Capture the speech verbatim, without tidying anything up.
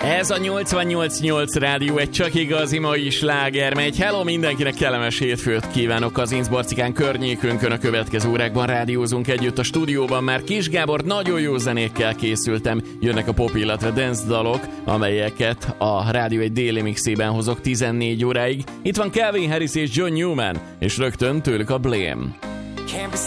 Ez a nyolcvannyolc nyolc rádió egy csak igazi mai sláger megy. Hello, mindenkinek kellemes hétfőt kívánok az Innsbruckán környékünkön. A következő órákban rádiózunk együtt a stúdióban. Már Kis Gábor nagyon jó zenékkel készültem. Jönnek a pop, illetve dance dalok, amelyeket a rádió egy déli mixében hozok tizennégy óráig. Itt van Calvin Harris és John Newman, és rögtön tőlük a Blame.